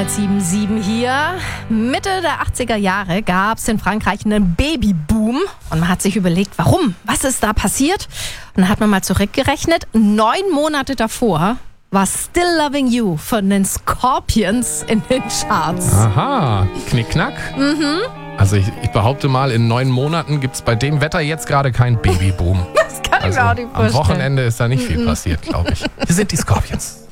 107.7 hier. Mitte der 80er Jahre gab es in Frankreich einen Babyboom. Und man hat sich überlegt, warum? Was ist da passiert? Und dann hat man mal zurückgerechnet. 9 Monate davor war Still Loving You von den Scorpions in den Charts. Aha, Knickknack. Also ich behaupte mal, in 9 Monaten gibt es bei dem Wetter jetzt gerade keinen Babyboom. Das kann ich mir auch nicht vorstellen. Am Wochenende ist da nicht viel passiert, glaube ich. Wir sind die Scorpions.